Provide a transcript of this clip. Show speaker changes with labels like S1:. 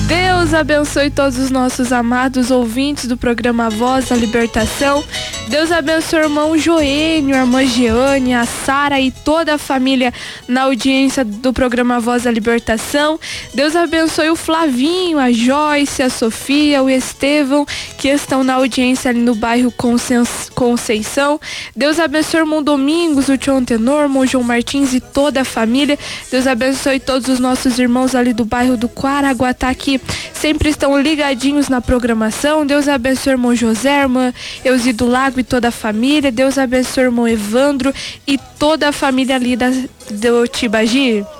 S1: Deus abençoe todos os nossos amados ouvintes do programa Voz da Libertação. Deus abençoe o irmão Joênio, a irmã Jeane, a Sara e toda a família na audiência do programa Voz da Libertação. Deus abençoe o Flavinho, a Joyce, a Sofia, o Estevão, que estão na audiência ali no bairro Conceição. Deus abençoe o irmão Domingos, o tio Antenor, o irmão João Martins e toda a família. Deus abençoe todos os nossos irmãos ali do bairro do Quaraguatá, que sempre estão ligadinhos na programação. Deus abençoe o irmão José, irmã Euzi do Lago e toda a família. Deus abençoe o irmão Evandro e toda a família ali do Tibagi.